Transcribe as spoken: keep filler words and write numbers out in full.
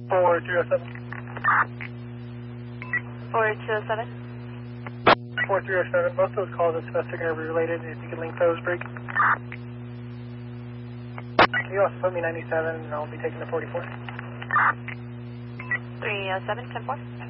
four two oh seven. four two oh seven. four three oh seven. Most of those calls are domestic are related. If you can link those, break. Can you also put me ninety-seven and I'll be taking the forty-four? three oh seven, ten four.